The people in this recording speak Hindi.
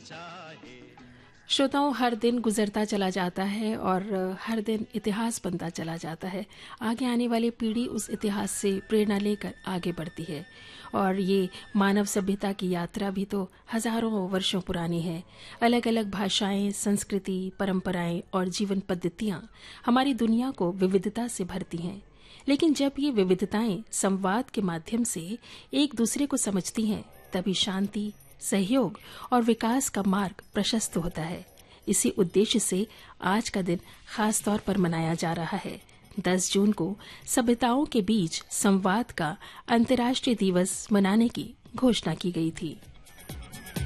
श्रोताओं, हर दिन गुजरता चला जाता है और हर दिन इतिहास बनता चला जाता है। आगे आने वाली पीढ़ी उस इतिहास से प्रेरणा लेकर आगे बढ़ती है और ये मानव सभ्यता की यात्रा भी तो हजारों वर्षों पुरानी है। अलग अलग भाषाएं, संस्कृति, परंपराएं और जीवन पद्धतियां हमारी दुनिया को विविधता से भरती हैं। लेकिन जब ये विविधताएं संवाद के माध्यम से एक दूसरे को समझती हैं, तभी शांति, सहयोग और विकास का मार्ग प्रशस्त होता है। इसी उद्देश्य से आज का दिन खास तौर पर मनाया जा रहा है। 10 जून को सभ्यताओं के बीच संवाद का अंतर्राष्ट्रीय दिवस मनाने की घोषणा की गई थी।